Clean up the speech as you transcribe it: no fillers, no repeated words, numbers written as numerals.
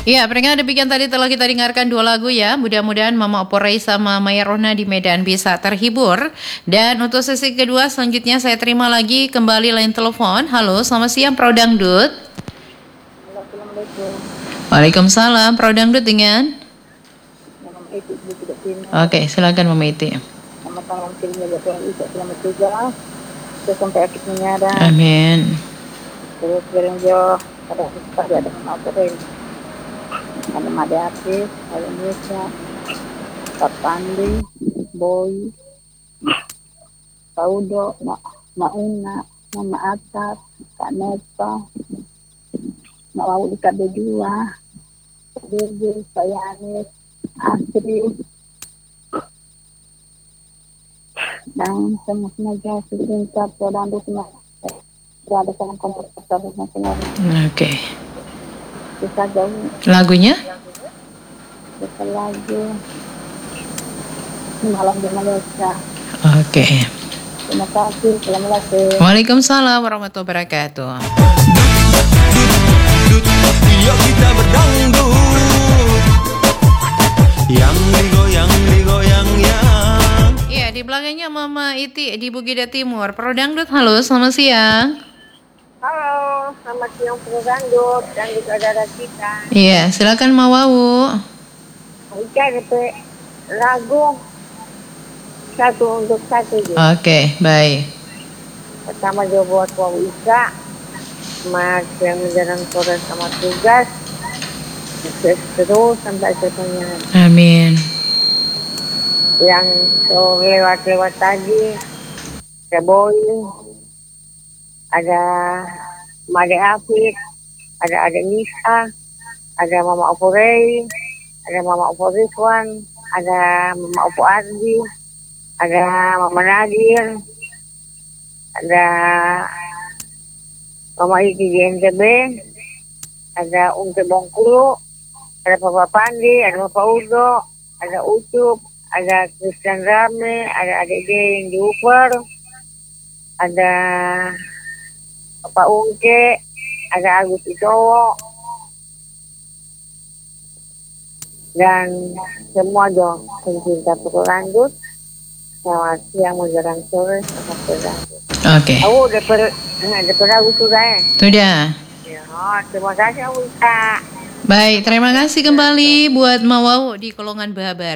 Iya, pendengar demikian tadi telah kita dengarkan dua lagu ya. Mudah-mudahan Mama Oporei sama Maya Rona di Medan bisa terhibur. Dan untuk sesi kedua selanjutnya saya terima lagi kembali line telepon. Halo, selamat siang Pro Dangdut. Assalamualaikum. Waalaikumsalam, Pro Dangdut dengan? Nama Iti Ibu Tidak Timur. Oke, silakan Mama Iti. Nama tangan kirinya Tuhan Isa selamat tugas. Saya sampai akhir menyadar. Amin. Terus berenjo pada hari ada Mama Oporei. Ada Made Apis, ada Indonesia, Pak Pandi, Boy, Paudo, Mak Una, Mama Atas, Kak Neto, Mak Wawu di KB2, Dirgil, Pak Yanis, Astri, dan semua semuanya cinta dan dukungnya. Ada salam komputer nasional. Oke. Bisa jauh. Lagunya? Bisa lagi. Malam di Malaysia. Oke. Terima kasih. Assalamualaikum. Waalaikumsalam warahmatullahi wabarakatuh. Yuk kita berdangdut, yang digoyang yang. Iya, di belakangnya Mama Iti di Bukit Timur. Pro Dangdut, halo, selamat siang. Halo, selamat siang Pro Dangdut dan juga saudara kita. Iya, silakan Mawawu. Ika ada lagu satu untuk satu gitu. Oke, baik. Pertama dia buat Wawu Ika, Mas yang menjalankan program sama tugas, sukses terus sampai akhirnya. Amin. Yang so lewat tadi ada Boy, ada Made Afid, ada Nisa, ada Mama Oporei, ada Mama Oporiswan, ada Mama Opo Ardi, ada Mama Nadir, ada Mama Iki di NTB, ada Unte Bongkulu, ada Papa Pandi, ada Papa Udo, ada Ucup, ada Christian Rame, ada Adik yang di Uper, ada Papa Ungke, ada Agus Itowo, dan semua dong pencinta Pro Dangdut. Selamat siang menjelang sore sama Pro Dangdut. Oke. Aku udah lagu sudah ya? Sudah. Ya, terima kasih Aku Ika. Baik, terima kasih kembali buat Mawawu di Kolongan Babar.